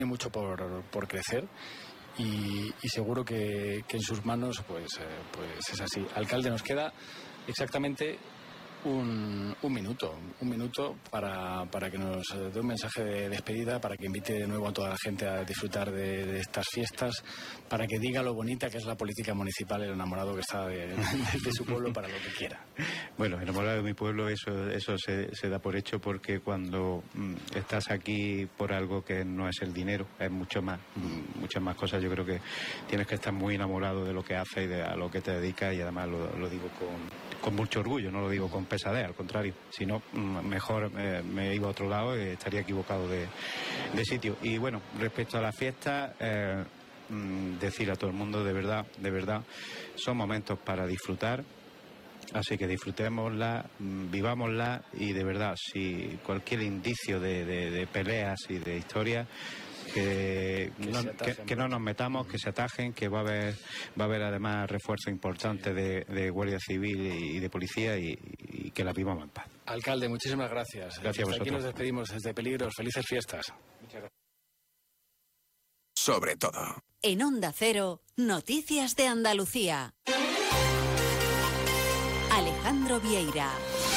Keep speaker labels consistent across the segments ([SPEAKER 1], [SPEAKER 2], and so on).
[SPEAKER 1] mucho por crecer. Y seguro que en sus manos pues es así. Alcalde, nos queda exactamente un minuto para que nos dé un mensaje de despedida, para que invite de nuevo a toda la gente a disfrutar de estas fiestas, para que diga lo bonita que es la política municipal, el enamorado que está de su pueblo para lo que quiera.
[SPEAKER 2] Bueno, enamorado de mi pueblo, eso se da por hecho, porque cuando estás aquí por algo que no es el dinero, es muchas más cosas. Yo creo que tienes que estar muy enamorado de lo que haces y a lo que te dedicas, y además lo digo con mucho orgullo, no lo digo con pesadez, al contrario. Si no, mejor me iba a otro lado y estaría equivocado de sitio. Y bueno, respecto a la fiesta, decir a todo el mundo, de verdad, son momentos para disfrutar. Así que disfrutémosla, vivámosla, y de verdad, si cualquier indicio de peleas y de historias, que no nos metamos, que se atajen, que va a haber además refuerzo importante de Guardia Civil y de policía, y que la vivamos en paz.
[SPEAKER 1] Alcalde, muchísimas gracias.
[SPEAKER 2] Gracias a vosotros.
[SPEAKER 1] Aquí nos despedimos desde Peligros. Felices fiestas.
[SPEAKER 2] Muchas gracias.
[SPEAKER 3] Sobre todo.
[SPEAKER 4] En Onda Cero, Noticias de Andalucía. Alejandro Vieira.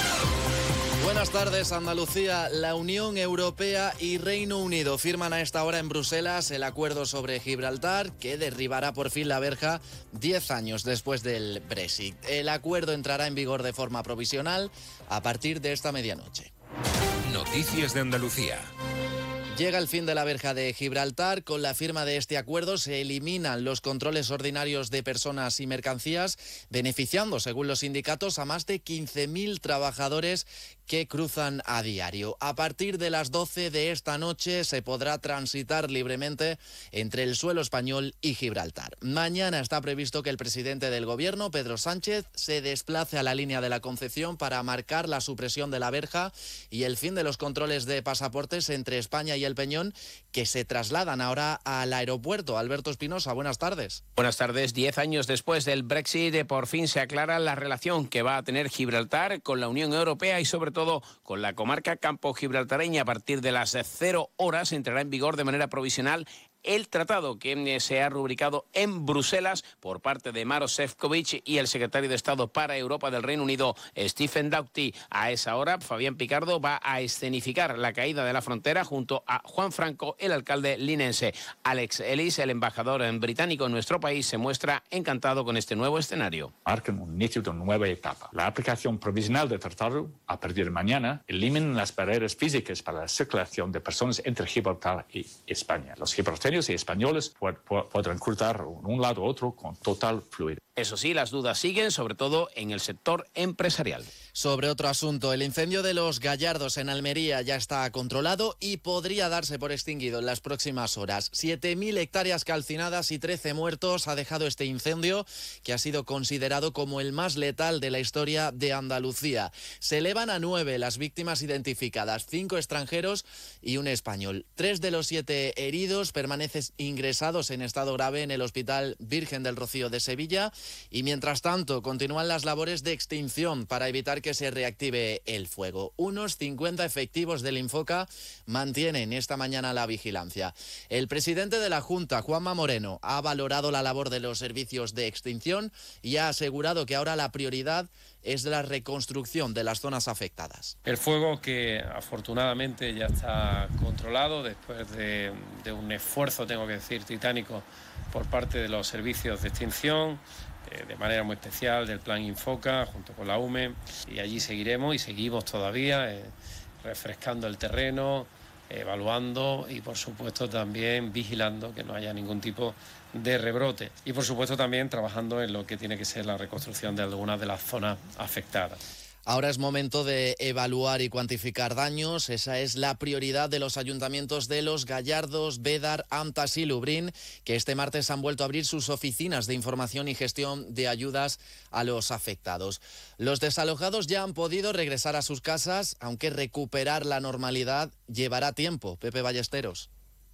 [SPEAKER 5] Buenas tardes, Andalucía. La Unión Europea y Reino Unido firman a esta hora en Bruselas el acuerdo sobre Gibraltar, que derribará por fin la verja 10 años después del Brexit. El acuerdo entrará en vigor de forma provisional a partir de esta medianoche.
[SPEAKER 3] Noticias de Andalucía.
[SPEAKER 5] Llega el fin de la verja de Gibraltar. Con la firma de este acuerdo se eliminan los controles ordinarios de personas y mercancías, beneficiando, según los sindicatos, a más de 15.000 trabajadores que cruzan a diario. A partir de las 12 de esta noche se podrá transitar libremente entre el suelo español y Gibraltar. Mañana está previsto que el presidente del gobierno, Pedro Sánchez, se desplace a la línea de la Concepción para marcar la supresión de la verja y el fin de los controles de pasaportes entre España y el Peñón, que se trasladan ahora al aeropuerto. Alberto Espinosa, buenas tardes.
[SPEAKER 6] Buenas tardes. 10 años después del Brexit, por fin se aclara la relación que va a tener Gibraltar con la Unión Europea y sobre todo con la comarca campo-gibraltareña. A partir de las 0 horas entrará en vigor de manera provisional el tratado que se ha rubricado en Bruselas por parte de Maroš Šefčovič y el secretario de Estado para Europa del Reino Unido, Stephen Doughty. A esa hora, Fabián Picardo va a escenificar la caída de la frontera junto a Juan Franco, el alcalde linense. Alex Ellis, el embajador británico en nuestro país, se muestra encantado con este nuevo escenario.
[SPEAKER 7] Marcan un inicio de una nueva etapa. La aplicación provisional del tratado, a partir de mañana, elimina las barreras físicas para la circulación de personas entre Gibraltar y España. Los gibraltareños y españoles podrán cruzar de un lado a otro con total fluidez.
[SPEAKER 6] Eso sí, las dudas siguen, sobre todo en el sector empresarial.
[SPEAKER 5] Sobre otro asunto, el incendio de Los Gallardos en Almería ya está controlado y podría darse por extinguido en las próximas horas. 7.000 hectáreas calcinadas y 13 muertos ha dejado este incendio, que ha sido considerado como el más letal de la historia de Andalucía. Se elevan a 9 las víctimas identificadas, 5 extranjeros y un español. 3 de los 7 heridos permanecen ingresados en estado grave en el Hospital Virgen del Rocío de Sevilla, y mientras tanto continúan las labores de extinción para evitar que se reactive el fuego. Unos 50 efectivos del Infoca mantienen esta mañana la vigilancia. El presidente de la Junta, Juanma Moreno, ha valorado la labor de los servicios de extinción y ha asegurado que ahora la prioridad es la reconstrucción de las zonas afectadas.
[SPEAKER 8] El fuego, que afortunadamente ya está controlado después de un esfuerzo, tengo que decir, titánico por parte de los servicios de extinción, de manera muy especial del Plan Infoca junto con la UME, y allí seguiremos y seguimos todavía refrescando el terreno, evaluando y por supuesto también vigilando que no haya ningún tipo de rebrote, y por supuesto también trabajando en lo que tiene que ser la reconstrucción de algunas de las zonas afectadas.
[SPEAKER 5] Ahora es momento de evaluar y cuantificar daños. Esa es la prioridad de los ayuntamientos de Los Gallardos, Bédar, Antas y Lubrién, que este martes han vuelto a abrir sus oficinas de información y gestión de ayudas a los afectados. Los desalojados ya han podido regresar a sus casas, aunque recuperar la normalidad llevará tiempo. Pepe Ballesteros.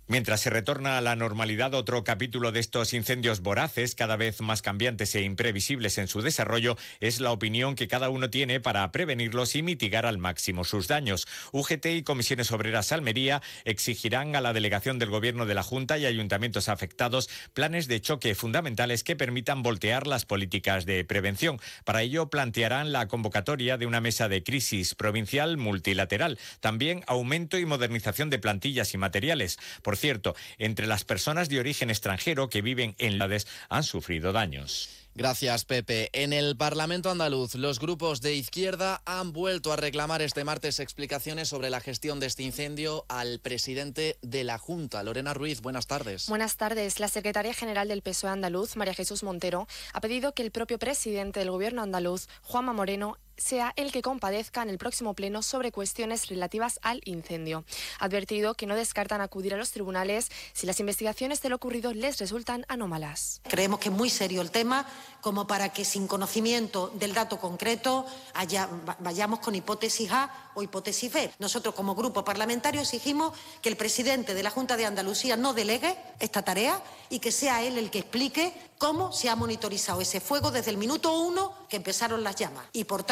[SPEAKER 9] Mientras se retorna a la normalidad otro capítulo de estos incendios voraces, cada vez más cambiantes e imprevisibles en su desarrollo, es la opinión que cada uno tiene para prevenirlos y mitigar al máximo sus daños. UGT y Comisiones Obreras Almería exigirán a la delegación del Gobierno de la Junta y ayuntamientos afectados planes de choque fundamentales que permitan voltear las políticas de prevención. Para ello plantearán la convocatoria de una mesa de crisis provincial multilateral. También aumento y modernización de plantillas y materiales. Por cierto, entre las personas de origen extranjero que viven en ciudades han sufrido daños.
[SPEAKER 5] Gracias, Pepe. En el Parlamento andaluz, los grupos de izquierda han vuelto a reclamar este martes explicaciones sobre la gestión de este incendio al presidente de la Junta. Lorena Ruiz, buenas tardes.
[SPEAKER 10] Buenas tardes. La secretaria general del PSOE andaluz, María Jesús Montero, ha pedido que el propio presidente del Gobierno andaluz, Juanma Moreno, sea el que compadezca en el próximo pleno sobre cuestiones relativas al incendio. Ha advertido que no descartan acudir a los tribunales si las investigaciones de lo ocurrido les resultan anómalas.
[SPEAKER 11] Creemos que es muy serio el tema como para que sin conocimiento del dato concreto vayamos con hipótesis A o hipótesis B. Nosotros como grupo parlamentario exigimos que el presidente de la Junta de Andalucía no delegue esta tarea y que sea él el que explique cómo se ha monitorizado ese fuego desde el minuto 1 que empezaron las llamas. Y por